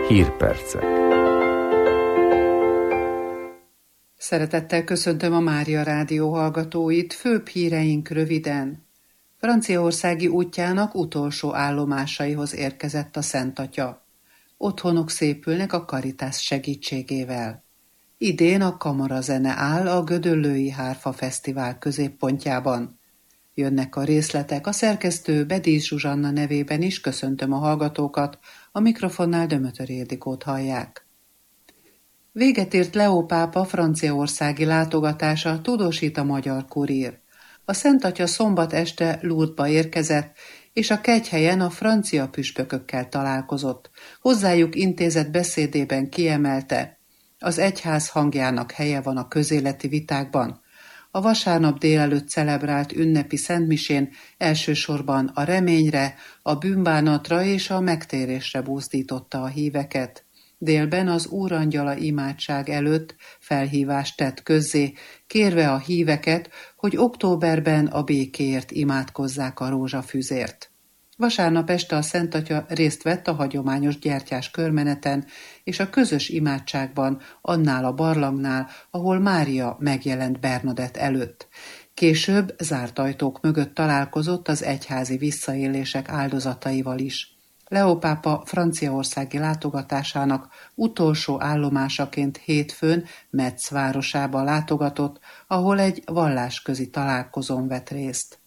Hírpercek. Szeretettel köszöntöm a Mária Rádió hallgatóit, főbb híreink röviden. Franciaországi útjának utolsó állomásaihoz érkezett a Szent Atya. Otthonok szépülnek a Caritas segítségével. Idén a kamarazene áll a Gödöllői Hárfa Fesztivál középpontjában. Jönnek a részletek, a szerkesztő Bedísz Zsuzsanna nevében is köszöntöm a hallgatókat, a mikrofonnál Dömötör Ildikót hallják. Véget ért Leó pápa franciaországi látogatása, tudósít a Magyar Kurír. A Szent Atya szombat este Lourdesba érkezett, és a kegyhelyen a francia püspökökkel találkozott. Hozzájuk intézett beszédében kiemelte: az egyház hangjának helye van a közéleti vitákban. A vasárnap délelőtt celebrált ünnepi szentmisén elsősorban a reményre, a bűnbánatra és a megtérésre buzdította a híveket. Délben az Úrangyala imádság előtt felhívást tett közzé, kérve a híveket, hogy októberben a békéért imádkozzák a rózsafüzért. Vasárnap este a Szent Atya részt vett a hagyományos gyertyás körmeneten és a közös imádságban annál a barlangnál, ahol Mária megjelent Bernadett előtt. Később zárt ajtók mögött találkozott az egyházi visszaélések áldozataival is. Leó pápa franciaországi látogatásának utolsó állomásaként hétfőn Metz városába látogatott, ahol egy vallásközi találkozón vett részt.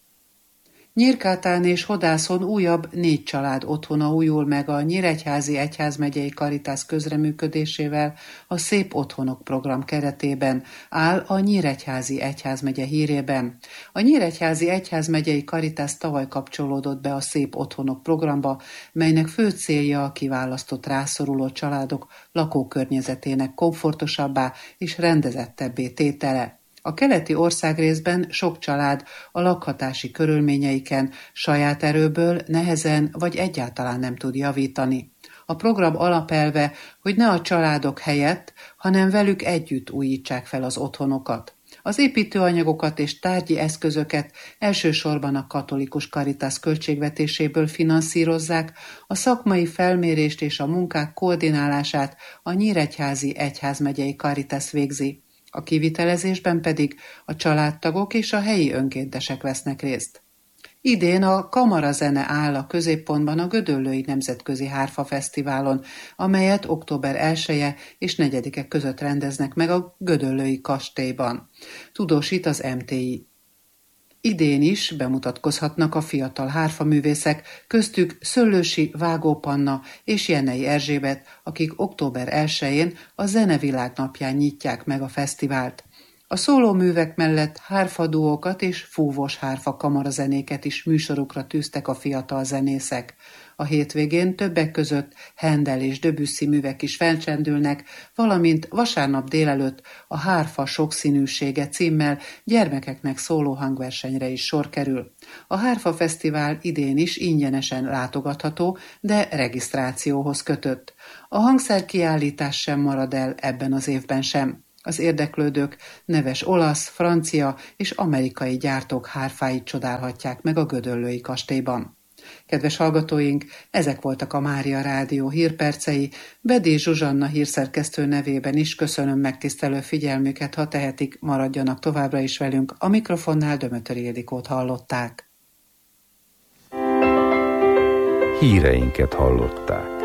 Nyírkátán és Hodászon újabb 4 család otthona újul meg a Nyíregyházi Egyházmegyei Caritas közreműködésével. A Szép Otthonok program keretében áll a Nyíregyházi Egyházmegye hírében. A Nyíregyházi Egyházmegyei Caritas tavaly kapcsolódott be a Szép Otthonok programba, melynek fő célja a kiválasztott rászoruló családok lakókörnyezetének komfortosabbá és rendezettebbé tétele. A keleti országrészben sok család a lakhatási körülményeiken saját erőből nehezen vagy egyáltalán nem tud javítani. A program alapelve, hogy ne a családok helyett, hanem velük együtt újítsák fel az otthonokat. Az építőanyagokat és tárgyi eszközöket elsősorban a katolikus Caritas költségvetéséből finanszírozzák, a szakmai felmérést és a munkák koordinálását a Nyíregyházi Egyházmegyei Caritas végzi. A kivitelezésben pedig a családtagok és a helyi önkéntesek vesznek részt. Idén a kamarazene áll a középpontban a Gödöllői Nemzetközi Hárfa Fesztiválon, amelyet október 1-e és 4-e között rendeznek meg a Gödöllői kastélyban. Tudósít az MTI. Idén is bemutatkozhatnak a fiatal hárfaművészek, köztük Szöllősi Vágó Panna és Jennei Erzsébet, akik október 1-én a Zenevilág napján nyitják meg a fesztivált. A szólóművek mellett hárfaduókat és fúvós hárfa kamarazenéket is műsorukra tűztek a fiatal zenészek. A hétvégén többek között Handel és Debussy művek is felcsendülnek, valamint vasárnap délelőtt a Hárfa sokszínűsége címmel gyermekeknek szóló hangversenyre is sor kerül. A Hárfa Fesztivál idén is ingyenesen látogatható, de regisztrációhoz kötött. A hangszerkiállítás sem marad el ebben az évben sem. Az érdeklődők neves olasz, francia és amerikai gyártók hárfáit csodálhatják meg a Gödöllői kastélyban. Kedves hallgatóink, ezek voltak a Mária Rádió hírpercei. Bedísz Zsuzsanna hírszerkesztő nevében is köszönöm megtisztelő figyelmüket, ha tehetik, maradjanak továbbra is velünk. A mikrofonnál Dömötör Ildikót hallották. Híreinket hallották.